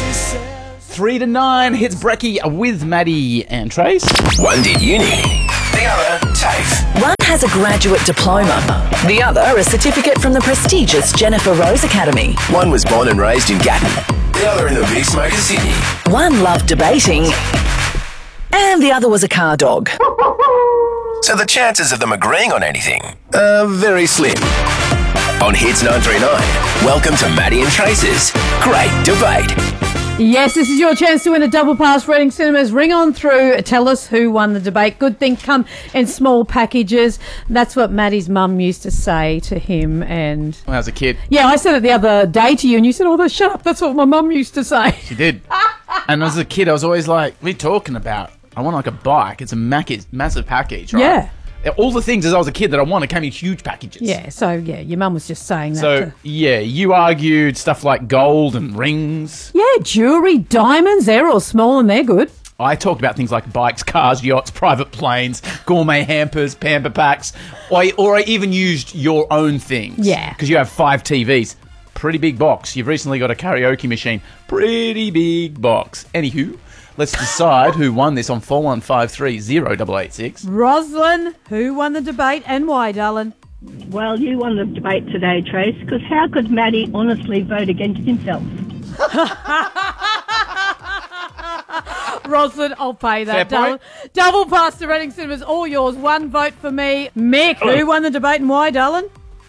3 to 9 hits Brecky with Maddie and Trace. One did uni, the other TAFE. One has a graduate diploma, the other a certificate from the prestigious Jennifer Rose Academy. One was born and raised in Gatton, the other in the Big Smoke of Sydney. One loved debating, and the other was a car dog. So the chances of them agreeing on anything are very slim. On Hits 939, welcome to Maddie and Trace's Great Debate. Yes, this is your chance to win a double pass. Reading Cinemas. Ring on through. Tell us who won the debate. Good things come in small packages. That's what Maddie's mum used to say to him. And When I was a kid. yeah, I said it the other day to you, and you said, "Oh, shut up. That's what my mum used to say." She did. And as a kid, I was always like, what are you talking about? I want like a bike. It's a massive package, right? Yeah. All the things as I was a kid that I wanted came in huge packages. Yeah, so, yeah, your mum was just saying that. So, yeah, you argued stuff like gold and rings. Yeah, jewellery, diamonds, they're all small and they're good. I talked about things like bikes, cars, yachts, private planes, gourmet hampers, pamper packs, or I even used your own things. Yeah. Because you have 5 TVs. Pretty big box. You've recently got a karaoke machine. Pretty big box. Anywho, let's decide who won this on 41530886. Roslyn, who won the debate and why, darling? Well, you won the debate today, Trace, because how could Maddie honestly vote against himself? Roslyn, I'll pay that. Fair point. Double pass to Reading Cinemas, all yours. 1 vote for me. Mick, who won the debate and why, darling?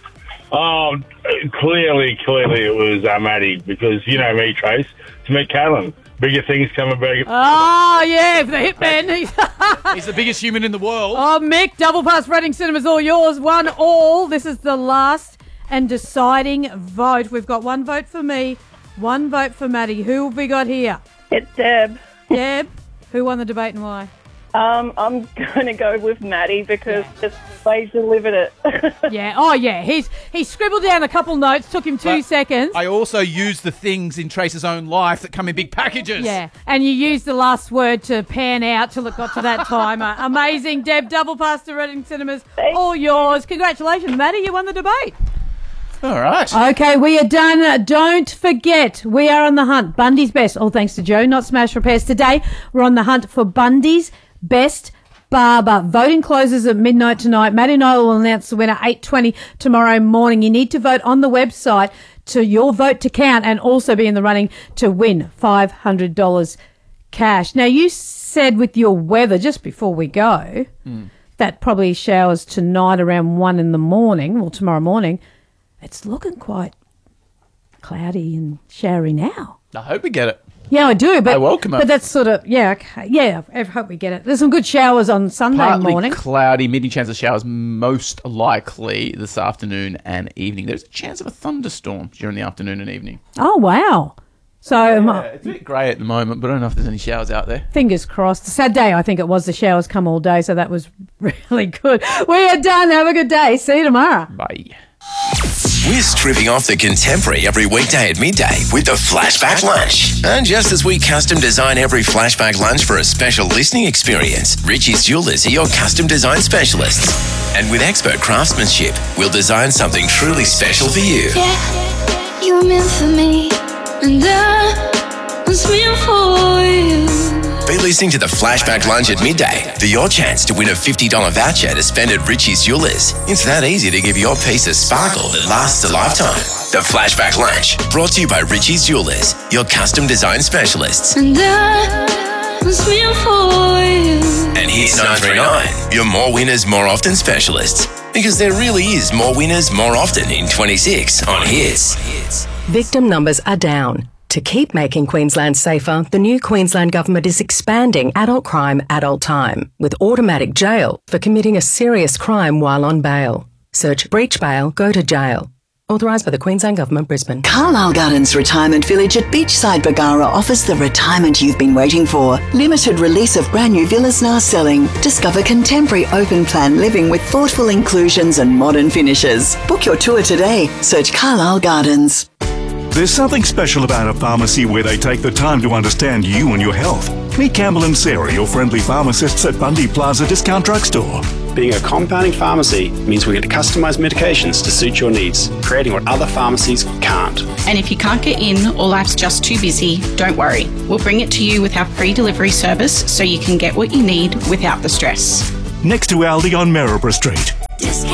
Oh, clearly it was Maddie, because you know me, Trace. It's Mick Callan. Bigger things coming back. Oh, yeah, the hitman. He's the biggest human in the world. Oh, Mick, double pass Reading Cinemas, all yours. 1-1. This is the last and deciding vote. We've got 1 vote for me, 1 vote for Maddie. Who have we got here? It's Deb. Deb, who won the debate and why? I'm going to go with Maddie because it's the way he delivered it. Yeah. Oh, yeah. He scribbled down a couple notes. Took him 2 seconds. I also used the things in Trace's own life that come in big packages. Yeah. And you used the last word to pan out till it got to that timer. Amazing, Deb. Double pass to Reading Cinemas. All yours. Congratulations, Maddie. You won the debate. All right. Okay, we are done. Don't forget, we are on the hunt. Bundy's Best. All thanks to Joe, not Smash Repairs. Today, we're on the hunt for Bundy's Best Barber. Voting closes at midnight tonight. Maddie and I will announce the winner 8:20 tomorrow morning. You need to vote on the website to your vote to count and also be in the running to win $500 cash. Now, you said with your weather just before we go that probably showers tonight around 1 in the morning, well, tomorrow morning. It's looking quite cloudy and showery now. I hope we get it. Yeah, I do. But I welcome it. But that's sort of, yeah, okay. Yeah, I hope we get it. There's some good showers on Sunday Partly morning. cloudy, medium chance of showers, most likely this afternoon and evening. There's a chance of a thunderstorm during the afternoon and evening. Oh, wow. So, It's a bit grey at the moment, but I don't know if there's any showers out there. fingers crossed. Sad day, I think it was. The showers come all day, so that was really good. We are done. Have a good day. See you tomorrow. Bye. We're stripping off the contemporary every weekday at midday with the Flashback Lunch. And just as we custom design every Flashback Lunch for a special listening experience, Richie's Jewelers are your custom design specialists. And with expert craftsmanship, we'll design something truly special for you. Yeah, you were meant for me, and I was meant for you. Be listening to the Flashback Lunch at midday for your chance to win a $50 voucher to spend at Richie's Jewelers. It's that easy to give your piece a sparkle that lasts a lifetime. The Flashback Lunch, brought to you by Richie's Jewelers, your custom design specialists. And I was meant for you. And Hits 939, your more winners, more often specialists. Because there really is more winners, more often in 26 on Hits. Victim numbers are down. To keep making Queensland safer, the new Queensland Government is expanding adult crime, adult time, with automatic jail for committing a serious crime while on bail. Search breach bail, go to jail. Authorised by the Queensland Government, Brisbane. Carlisle Gardens Retirement Village at Beachside Bargara offers the retirement you've been waiting for. Limited release of brand new villas now selling. Discover contemporary open plan living with thoughtful inclusions and modern finishes. Book your tour today. Search Carlisle Gardens. There's something special about a pharmacy where they take the time to understand you and your health. Meet Campbell and Sarah, your friendly pharmacists at Bundy Plaza Discount Drugstore. Being a compounding pharmacy means we get customised medications to suit your needs, creating what other pharmacies can't. And if you can't get in or life's just too busy, don't worry. We'll bring it to you with our free delivery service so you can get what you need without the stress. Next to Aldi on Maryborough Street.